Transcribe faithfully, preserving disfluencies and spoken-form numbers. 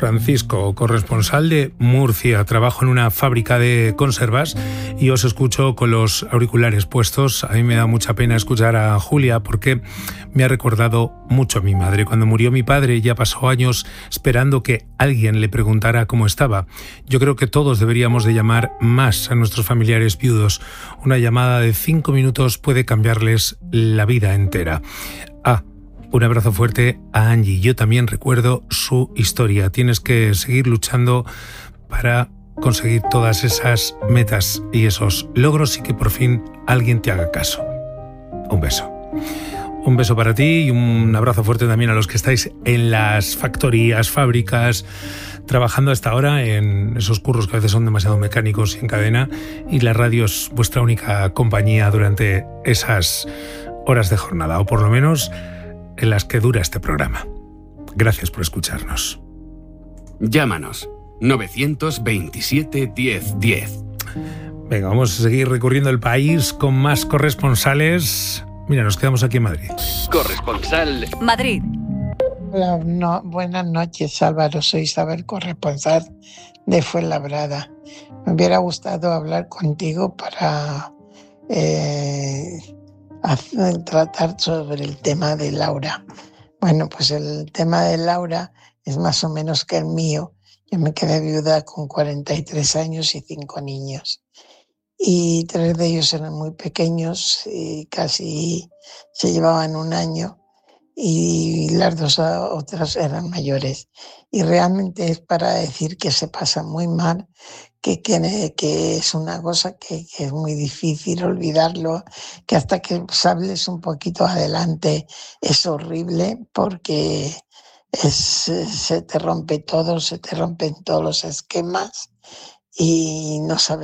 Francisco, corresponsal de Murcia. Trabajo en una fábrica de conservas y os escucho con los auriculares puestos. A mí me da mucha pena escuchar a Julia porque me ha recordado mucho a mi madre. Cuando murió mi padre ya pasó años esperando que alguien le preguntara cómo estaba. Yo creo que todos deberíamos de llamar más a nuestros familiares viudos. Una llamada de cinco minutos puede cambiarles la vida entera. Ah, un abrazo fuerte a Angie. Yo también recuerdo su historia. Tienes que seguir luchando para conseguir todas esas metas y esos logros y que por fin alguien te haga caso. Un beso. Un beso para ti y un abrazo fuerte también a los que estáis en las factorías, fábricas, trabajando hasta ahora en esos curros que a veces son demasiado mecánicos y en cadena, y la radio es vuestra única compañía durante esas horas de jornada, o por lo menos en las que dura este programa. Gracias por escucharnos. Llámanos novecientos veintisiete diez diez. Venga, vamos a seguir recorriendo el país con más corresponsales. Mira, nos quedamos aquí en Madrid. Corresponsal Madrid. Hola, no, buenas noches, Álvaro. Soy Isabel, corresponsal de Fuenlabrada. Me hubiera gustado hablar contigo para eh, hacer, tratar sobre el tema de Laura. Bueno, pues el tema de Laura es más o menos que el mío. Yo me quedé viuda con cuarenta y tres años y cinco niños. Y tres de ellos eran muy pequeños, y casi se llevaban un año, y las dos otras eran mayores. Y realmente es para decir que se pasa muy mal, que, que, que es una cosa que, que es muy difícil olvidarlo, que hasta que sables un poquito adelante es horrible porque es, se te rompe todo, se te rompen todos los esquemas y no sabes